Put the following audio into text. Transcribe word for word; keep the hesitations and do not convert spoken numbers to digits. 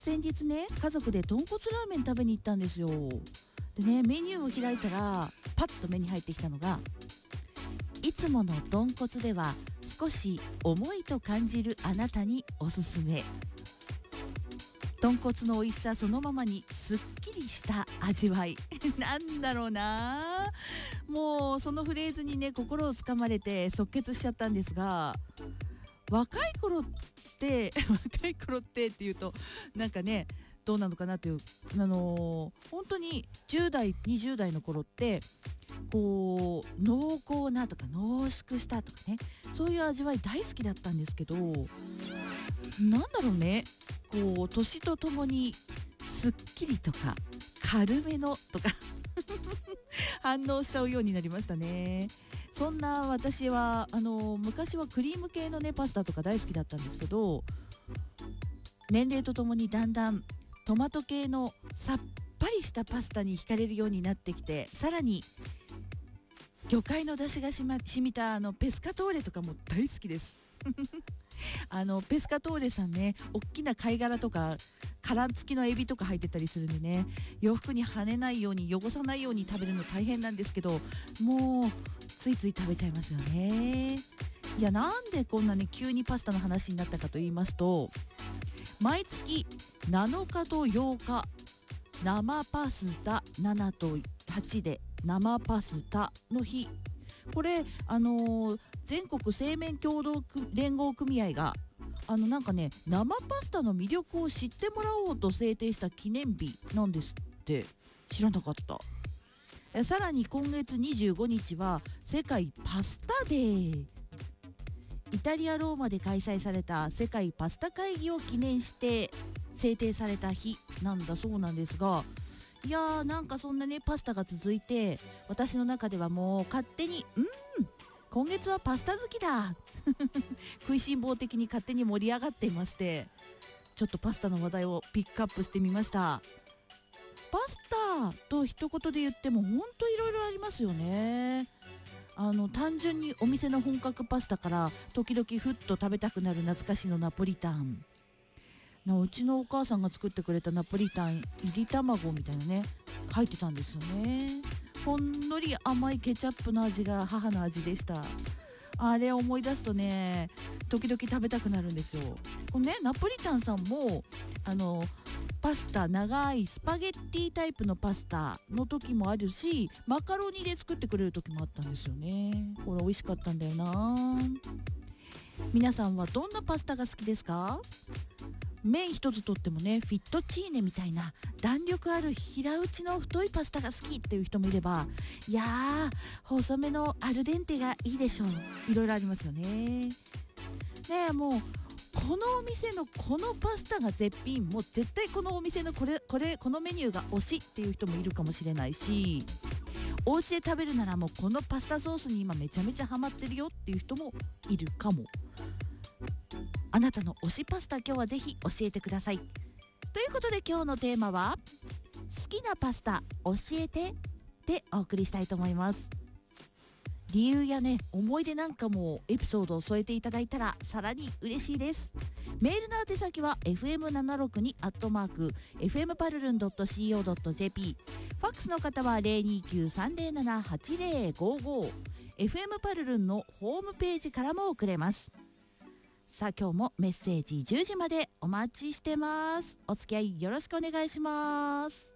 先日ね、家族で豚骨ラーメン食べに行ったんですよ。でね、メニューを開いたらパッと目に入ってきたのが、いつもの豚骨では少し重いと感じるあなたにおすすめ。豚骨の美味しさそのままにすっきりした味わいなんだろうな、もうそのフレーズにね心をつかまれて即決しちゃったんですが、若い頃って若い頃ってっていうとなんかねどうなのかなという、あのー本当にじゅう代にじゅう代の頃ってこう濃厚なとか濃縮したとかね、そういう味わい大好きだったんですけど、なんだろうね、こう年とともにすっきりとか軽めのとか反応しちゃうようになりましたね。そんな私はあの昔はクリーム系のねパスタとか大好きだったんですけど、年齢とともにだんだんトマト系のさっぱりしたパスタに惹かれるようになってきて、さらに魚介の出汁がし、ま、染みたあのペスカトーレとかも大好きですあのペスカトーレさんね、大きな貝殻とか殻付きのエビとか入ってたりするんでね、洋服に跳ねないように汚さないように食べるの大変なんですけど、もうついつい食べちゃいますよね。いや、なんでこんなに急にパスタの話になったかと言いますと、毎月なのかとようか生パスタななとはちで生パスタの日、これあのー全国製麺協同連合組合があのなんかね生パスタの魅力を知ってもらおうと制定した記念日なんですって。知らなかった。えさらに今月にじゅうごにちは世界パスタデー、イタリア・ローマで開催された世界パスタ会議を記念して制定された日なんだそうなんですが、いやーなんかそんなねパスタが続いて、私の中ではもう勝手にうん今月はパスタ好きだ食いしん坊的に勝手に盛り上がっていまして、ちょっとパスタの話題をピックアップしてみました。パスタと一言で言ってもほんといろいろありますよね。あの単純にお店の本格パスタから時々ふっと食べたくなる懐かしのナポリタンの、うちのお母さんが作ってくれたナポリタンいり卵みたいなね入ってたんですよね。ほんのり甘いケチャップの味が母の味でした。あれ思い出すとね時々食べたくなるんですよ。このねナポリタンさんもあのパスタ、長いスパゲッティタイプのパスタの時もあるし、マカロニで作ってくれる時もあったんですよね。これ美味しかったんだよな。皆さんはどんなパスタが好きですか？麺一つとってもねフィットチーネみたいな弾力ある平打ちの太いパスタが好きっていう人もいれば、いやー細めのアルデンテがいいでしょう、いろいろありますよね。ねえ、もうこのお店のこのパスタが絶品、もう絶対このお店のこれこれこのメニューが推しっていう人もいるかもしれないし、お家で食べるならもうこのパスタソースに今めちゃめちゃハマってるよっていう人もいるかも。あなたの推しパスタ今日はぜひ教えてください。ということで今日のテーマは好きなパスタ教えてでお送りしたいと思います。理由やね思い出なんかもエピソードを添えていただいたらさらに嬉しいです。メールの宛先は エフエムななろくに アットマーク エフエムパルルン ドット シーオー ドット ジェーピー、 ファックスの方は ゼロにきゅうさんゼロななはちゼロごご、 エフエム パルルンのホームページからも送れます。さあ今日もメッセージじゅうじまでお待ちしてます。お付き合いよろしくお願いします。